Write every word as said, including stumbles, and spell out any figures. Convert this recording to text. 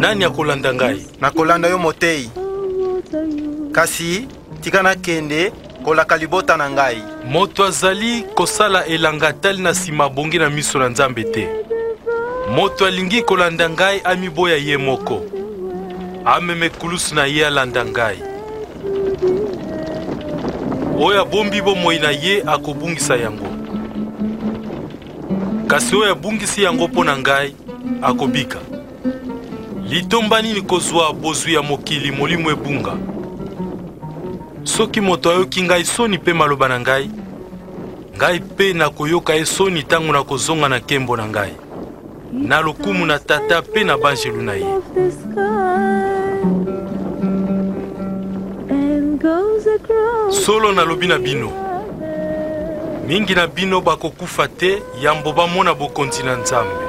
Nani akolanda ngai? Nakolanda yo motei. Kasi tika na kende kolaka libota na ngai. Moto azali kosala elanga tali na sima bongi na miso na Nzambe te. Moto alingi kolanda ngai amiboya ye moko. Ameme kulusu na ye alanda ngai. Oya bombi bomoi na ye akobungisa yango. Kasi oya bungisi yango po na ngai akobika. Litomba nini kozwa bozwi ya mokili molimo ebunga? Soki moto ayoki ngai soni pe maloba na ngai, ngai pe na koyoka ye soni tango na kozonga na kembo na ngai. Na lokumu na tata pe na banjelu na ye. Solo na lobi na bino. Mingi na bino bakokufa te yambo bamona bokonzi na Nzambe.